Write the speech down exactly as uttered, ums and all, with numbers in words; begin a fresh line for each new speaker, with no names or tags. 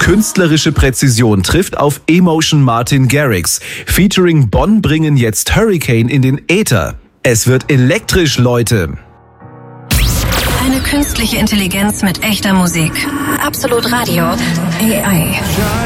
Künstlerische Präzision trifft auf Emotion Martin Garrix. Featuring Bonn bringen jetzt Hurricane in den Äther. Es wird elektrisch, Leute.
Eine künstliche Intelligenz mit echter Musik. Absolut Radio. A I.